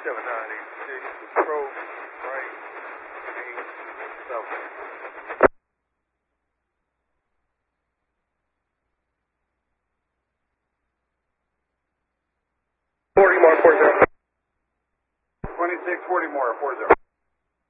7986, approach, right, 8, 7. 40 more, 40. 2640 more, 40.